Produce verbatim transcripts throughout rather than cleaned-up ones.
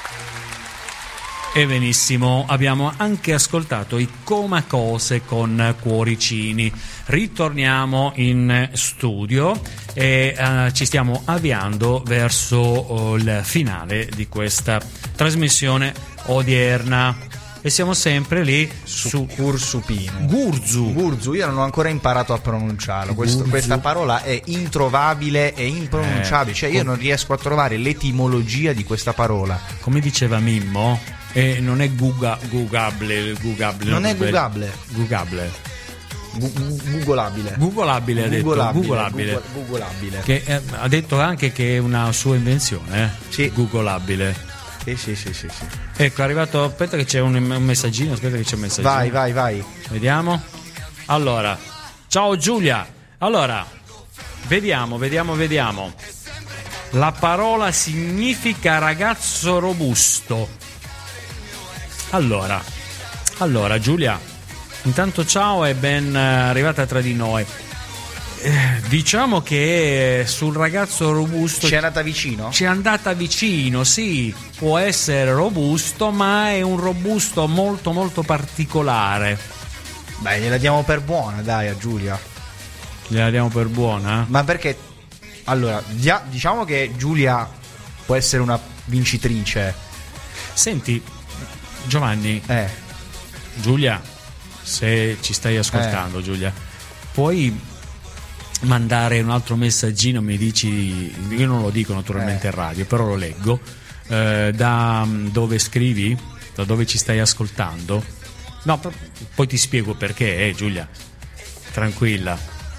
E benissimo, abbiamo anche ascoltato i Comacose con Cuoricini. Ritorniamo in studio e uh, ci stiamo avviando verso uh, il finale di questa trasmissione odierna. E siamo sempre lì su, su Gurzupino. Gurzu. Gurzu, io non ho ancora imparato a pronunciarlo. Questo, questa parola è introvabile e impronunciabile. Eh, cioè, io non riesco a trovare l'etimologia di questa parola. Come diceva Mimmo, eh, non è guga, gugable, gugable. Non no, è gugable. Gugable. Googolabile. Googolabile ha detto. Googolabile. Googolabile. Che eh, ha detto anche che è una sua invenzione. Eh? Sì. Googolabile. Sì, sì, sì, sì, sì. Ecco, è arrivato. Aspetta che c'è un, un messaggino. Aspetta che c'è un messaggino. Vai, vai, vai. Vediamo. Allora, ciao Giulia. Allora, vediamo, vediamo, vediamo. La parola significa ragazzo robusto. Allora, allora Giulia, intanto ciao e ben arrivata tra di noi. Eh, diciamo che sul ragazzo robusto ci è andata vicino? Ci è andata vicino, sì. Può essere robusto, ma è un robusto molto molto particolare. Beh, gliela diamo per buona, dai, a Giulia. Gliela diamo per buona? Ma perché? Allora, dia- diciamo che Giulia può essere una vincitrice. Senti, Giovanni, eh. Giulia, se ci stai ascoltando, eh. Giulia, puoi mandare un altro messaggino, mi dici, io non lo dico naturalmente eh. in radio, però lo leggo, eh, da dove scrivi, da dove ci stai ascoltando. No, poi ti spiego perché, eh, Giulia, tranquilla.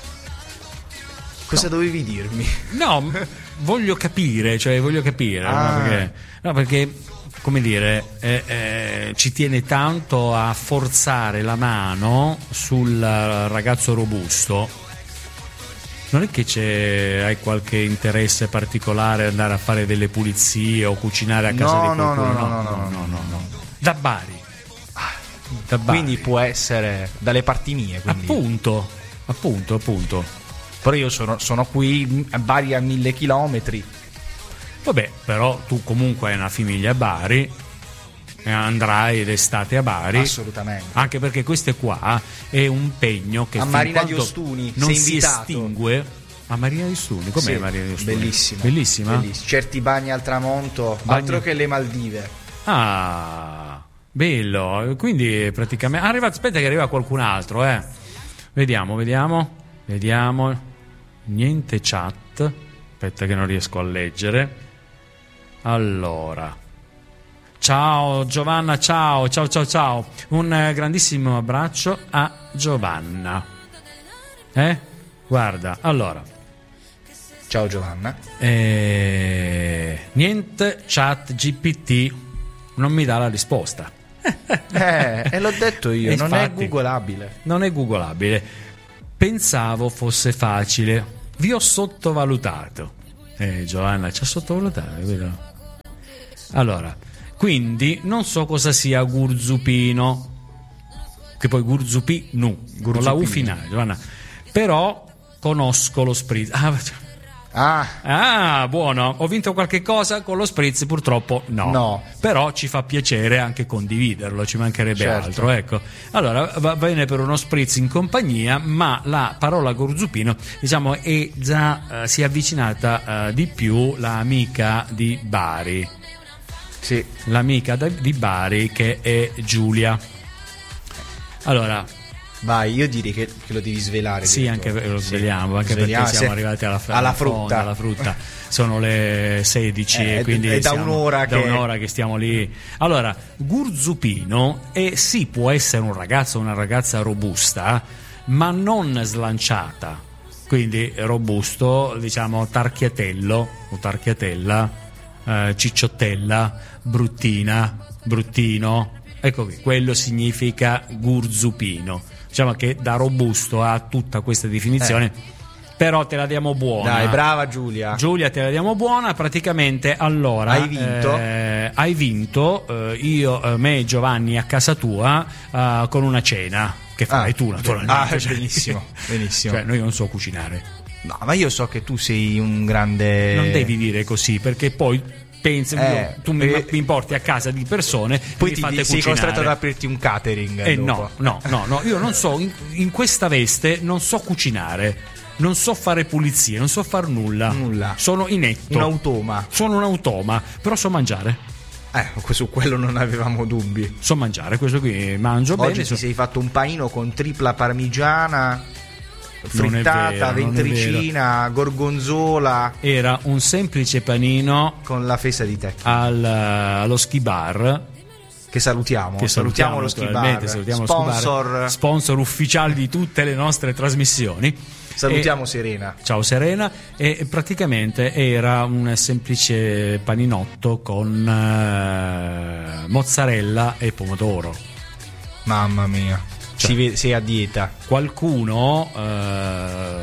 Cosa no. dovevi dirmi? No, voglio capire, cioè voglio capire, ah. no, perché, no, perché come dire, eh, eh, ci tiene tanto a forzare la mano sul ragazzo robusto. Non è che c'è, hai qualche interesse particolare ad andare a fare delle pulizie o cucinare a casa no, di qualcuno? No no no, no, no, no, no, no, no. Da Bari. Da Bari. Quindi può essere dalle parti mie. Quindi. Appunto, appunto, appunto. Però io sono, sono qui a Bari a mille chilometri. Vabbè, però tu comunque hai una famiglia a Bari e andrai d'estate a Bari. Assolutamente. Anche perché questo qua è un pegno che a Marina di Ostuni non si estingue. A Marina di Ostuni, com'è sì, Marina di Ostuni? Bellissima. Bellissima. Bellissima. Certi bagni al tramonto, bagni... altro che le Maldive. Ah, bello. Quindi praticamente arriva, aspetta che arriva qualcun altro, eh. Vediamo, vediamo. Vediamo. Niente chat. Aspetta che non riesco a leggere. Allora, ciao Giovanna, ciao, ciao, ciao, ciao. Un eh, grandissimo abbraccio a Giovanna. Eh? Guarda, allora. Ciao Giovanna. Eh, niente chat G P T non mi dà la risposta. Eh, e l'ho detto io, e non infatti, è googolabile. Non è googolabile. Pensavo fosse facile. Vi ho sottovalutato. Eh, Giovanna ci ha sottovalutato, è vero? Allora, quindi non so cosa sia Gurzupino, che poi Gurzupino, con la U finale, Giovanna. Però conosco lo spritz. Ah, ah. ah, buono. Ho vinto qualche cosa con lo spritz, purtroppo no. No. Però ci fa piacere anche condividerlo, ci mancherebbe certo. altro, ecco. Allora, va bene per uno spritz in compagnia, ma la parola Gurzupino, diciamo, è già eh, si è avvicinata eh, di più l'amica di Bari. Sì. L'amica di Bari che è Giulia. Allora, vai, io direi che, che lo devi svelare. Sì, anche lo sveliamo, anche sveliamo, perché siamo se... arrivati alla, alla, alla frutta. frutta. Alla frutta. Sono le sedici eh, e quindi è da un'ora, da che... un'ora che stiamo lì. Allora, Gurzupino è, sì, può essere un ragazzo o una ragazza robusta, ma non slanciata. Quindi robusto, diciamo tarchiatello o tarchiatella, eh, cicciottella, bruttina, bruttino. Ecco qui, quello significa Gurzupino. Diciamo che da robusto ha tutta questa definizione, eh. però te la diamo buona. Dai, brava Giulia. Giulia, te la diamo buona. Praticamente, allora hai vinto. Eh, hai vinto. Eh, io, eh, me e Giovanni a casa tua eh, con una cena che fai ah, tu, naturalmente. Ah, cioè, benissimo, benissimo. Cioè, noi non so cucinare. No, ma io so che tu sei un grande. Non devi dire così, perché poi pensi, Eh, tu mi, eh, mi porti a casa di persone, poi mi ti fate sei cucinare. costretto ad aprirti un catering. Eh dopo. no, no, no, no, io non so, in, in questa veste non so cucinare, non so fare pulizie, non so far nulla. Nulla. Sono inetto. Un automa. Sono un automa, però so mangiare. Eh, su quello non avevamo dubbi. So mangiare, questo qui mangio Oggi bene. ti so- sei fatto un panino con tripla parmigiana, Non è frittata, vero, non è ventricina, gorgonzola, Era un semplice panino con la fesa di te. al, allo ski bar. Che salutiamo. Che salutiamo, lo ski naturalmente, bar. salutiamo lo ski bar, Sponsor. sponsor ufficiale di tutte le nostre trasmissioni. Salutiamo E- Serena. Ciao Serena. E praticamente era un semplice paninotto con eh, mozzarella e pomodoro. Mamma mia. Cioè- Si vede- sei a dieta. Qualcuno eh,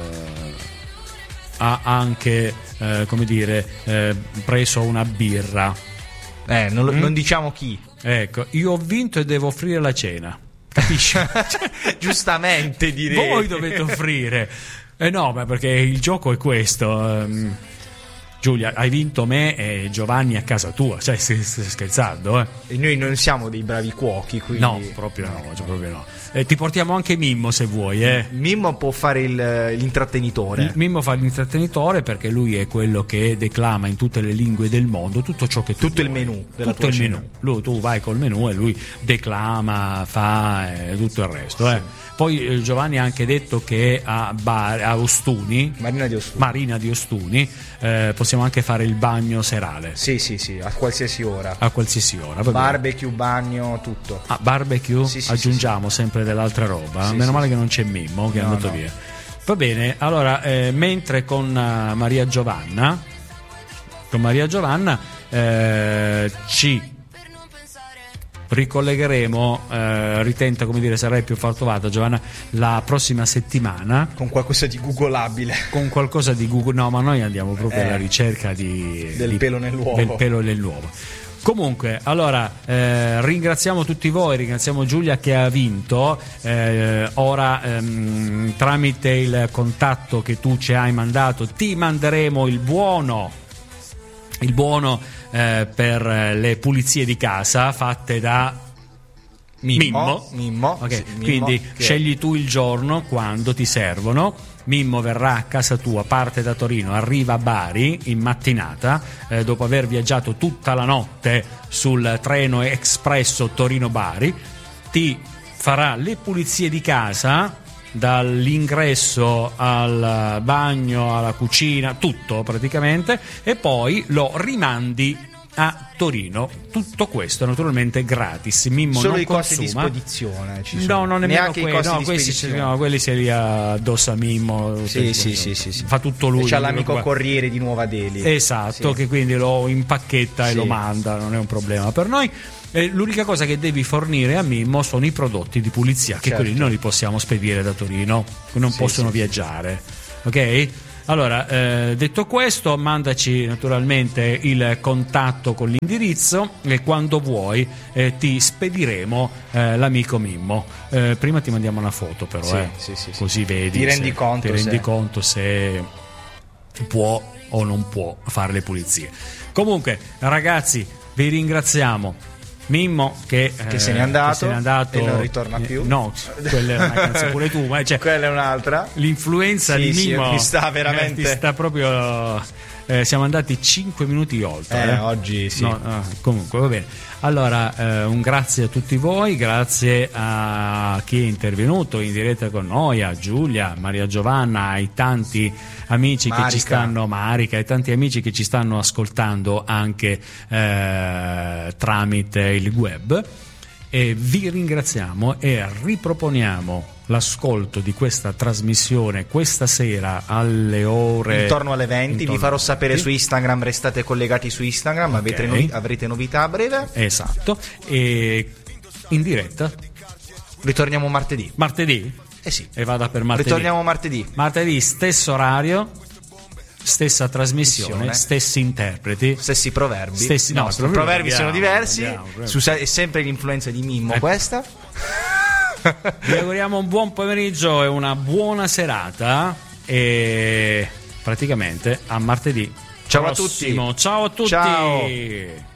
ha anche eh, come dire eh, preso una birra. Eh, non, lo- Mm. non diciamo chi. Ecco, io ho vinto e devo offrire la cena. Capisci? Giustamente direi. Voi dovete offrire. Eh no, ma perché il gioco è questo. ehm, Giulia, hai vinto me e Giovanni a casa tua. Cioè, stai, stai scherzando, eh? E noi non siamo dei bravi cuochi, quindi... No, proprio no, cioè, proprio no. Eh, ti portiamo anche Mimmo se vuoi, eh. Mimmo può fare il- l'intrattenitore. Il Mimmo fa l'intrattenitore perché lui è quello che declama in tutte le lingue del mondo tutto ciò che tu Tutto il vuoi. menù della tutto tua il cena. menù. Lui, tu vai col menù e lui declama, fa e tutto il resto, eh. Poi eh, Giovanni ha anche detto che a, Bar- a Ostuni, Marina di Ostuni. Marina di Ostuni, eh, possiamo anche fare il bagno serale Sì, sì, sì, a qualsiasi ora. a qualsiasi ora. va bene. Barbecue, bagno, tutto. Ah, barbecue? Sì, sì, aggiungiamo sempre dell'altra roba. Sì, Meno sì, male sì. che non c'è Mimmo che è No, andato no. via. Va bene, allora eh, mentre con eh, Maria Giovanna con Maria Giovanna eh, ci ricollegheremo, eh, ritenta, come dire, sarai più faltovata Giovanna, la prossima settimana Con qualcosa di googolabile. con qualcosa di Google. No, ma noi andiamo proprio Eh, alla ricerca di, del di- pelo nell'uovo. del pelo nell'uovo. Comunque, allora, eh, ringraziamo tutti voi, ringraziamo Giulia che ha vinto. Eh, ora, ehm, tramite il contatto che tu ci hai mandato, ti manderemo il buono, il buono eh, per le pulizie di casa fatte da Mimmo. Mimmo. Ok, sì, Mimmo, quindi che- scegli tu il giorno quando ti servono. Mimmo verrà a casa tua, parte da Torino, arriva a Bari in mattinata, eh, dopo aver viaggiato tutta la notte sul treno espresso Torino-Bari, ti farà le pulizie di casa, dall'ingresso al bagno, alla cucina, tutto praticamente, e poi lo rimandi a Torino. Tutto questo naturalmente gratis. Mimmo Solo non i costi di consuma. spedizione ci No, sono. non nemmeno Neanche quelli, i costi no, di questi, spedizione. no, quelli se li addossa Mimmo. Sì, sì, sì, sì, sì. Fa tutto lui. E c'ha lui l'amico lo- corriere di Nuova Delhi. Esatto, Sì. che quindi lo impacchetta e Sì. lo manda, non è un problema per noi. Eh, l'unica cosa che devi fornire a Mimmo sono i prodotti di pulizia, che Certo. quelli non li possiamo spedire da Torino, non Sì, possono sì, viaggiare. Ok? Allora, eh, detto questo, mandaci naturalmente il contatto con l'indirizzo e quando vuoi eh, ti spediremo eh, l'amico Mimmo. Eh, prima ti mandiamo una foto però, Sì, eh, sì, sì, sì. così vedi Ti rendi se, conto ti rendi se- conto se può o non può fare le pulizie. Comunque, ragazzi, vi ringraziamo. Mimmo che, Che se n'è andato che se n'è andato e non ritorna più. No, quella è una canzone pure tu, ma cioè, Quella è un'altra. l'influenza Sì, di sì, Mimmo mi sta veramente- eh, ti sta proprio eh, siamo andati cinque minuti oltre. Eh, eh. oggi sì. No, ah, comunque va bene. Allora, eh, un grazie a tutti voi, grazie a chi è intervenuto in diretta con noi, a Giulia, Maria Giovanna, ai tanti amici Marica. che ci stanno, Marica, ai tanti amici che ci stanno ascoltando anche eh, tramite il web. E vi ringraziamo e riproponiamo l'ascolto di questa trasmissione questa sera alle ore Intorno alle venti. intorno Vi farò alle sapere venti. su Instagram. Restate collegati su Instagram. Avete Ok. novi- avrete novità a breve. Esatto, e in diretta Ritorniamo martedì. martedì Eh sì. e vada per martedì. Ritorniamo martedì. Martedì stesso orario, stessa trasmissione, Missione. stessi interpreti. Stessi proverbi. Stessi- no, no, i i proverbi proverbi sono andiamo, diversi. andiamo, proverbi. Su- è sempre l'influenza di Mimmo Eh. questa. Vi auguriamo un buon pomeriggio e una buona serata e praticamente a martedì. Ciao. prossimo. A tutti. Ciao a tutti. Ciao.